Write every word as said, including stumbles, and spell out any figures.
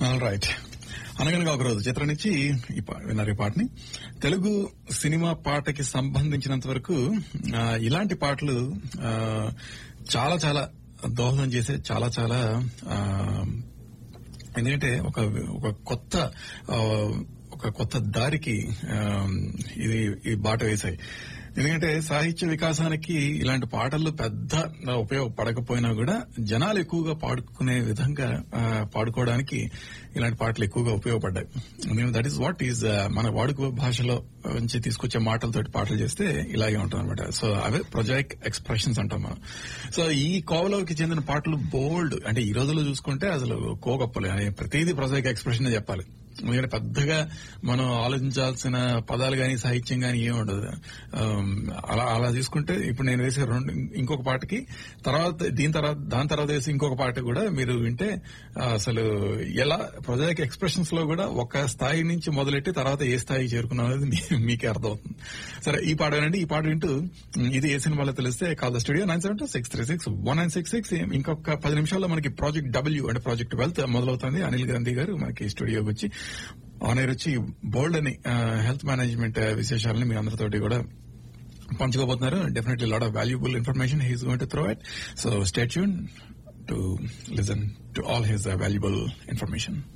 All right. అనగనగా ఒక రోజు చిత్రం నుంచి ఈ పా- విన్నారు ఈ పాటని. తెలుగు సినిమా పాటకి సంబంధించినంత వరకు ఆ, ఇలాంటి పాటలు ఆ, చాలా చాలా దోహదం చేసే చాలా చాలా ఆ, ఎందుకంటే ఒక ఒక కొత్త ఆ, ఒక కొత్త దారికి ఆ, ఇది ఈ బాట వేశాయి. ఎందుకంటే సాహిత్య వికాసానికి ఇలాంటి పాటలు పెద్ద ఉపయోగపడకపోయినా కూడా జనాలు ఎక్కువగా పాడుకునే విధంగా ఆ, పాడుకోవడానికి ఇలాంటి పాటలు ఎక్కువగా ఉపయోగపడ్డాయి. ఎందుకంటే దట్ ఈస్ వాట్ ఈజ్ మన వాడుక భాషలో నుంచి తీసుకొచ్చే మాటలతోటి పాటలు చేస్తే ఇలాగే ఉంటుంది అనమాట. సో అవే ప్రొజాయిక్ ఎక్స్ప్రెషన్స్ అంటాం మనం. సో ఈ కోవలోకి చెందిన పాటలు బోల్డ్, అంటే ఈ రోజుల్లో చూసుకుంటే అసలు కోగొప్పలే, ప్రతిదీ ప్రొజాయిక్ ఎక్స్ప్రెషన్ చెప్పాలి. ఎందుకంటే పెద్దగా మనం ఆలోచించాల్సిన పదాలు గాని సాహిత్యం గాని ఏమి ఉండదు. ఆమ్, అలా అలా తీసుకుంటే ఇప్పుడు నేను వేసే రెండు ఇంకొక పాటకి తర్వాత దీని తర్వాత దాని తర్వాత వేసి ఇంకొక పాట కూడా మీరు వింటే ఆ, అసలు ఎలా ప్రొజాయిక్ ఎక్స్ప్రెషన్స్ లో కూడా ఒక స్థాయి నుంచి మొదలెట్టి తర్వాత ఏ స్థాయికి చేరుకున్నాం అనేది మీ- మీకే అర్థమవుతుంది. సరే, ఈ పాట వినండి. ఈ పాట వింటూ ఉమ్, ఇది ఏ సినిమాలో తెలిస్తే call the studio nine seven two six three six one nine six six. ఇంకొక పది నిమిషాల్లో మనకి ప్రాజెక్ట్ డబ్ల్యూ అంటే ప్రాజెక్ట్ వెల్త్ మొదలవుతుంది. అనిల్ గాంధీ గారు మనకి స్టూడియోకి వచ్చి ఆన్ ఎయిర్ వచ్చి బోల్డ్ అని హెల్త్ మేనేజ్మెంట్ విశేషాలని మీ అందరితోటి కూడా పంచుకోబోతున్నారు. Definitely lot of valuable information he's going to throw it. So stay tune to listen to all his valuable information.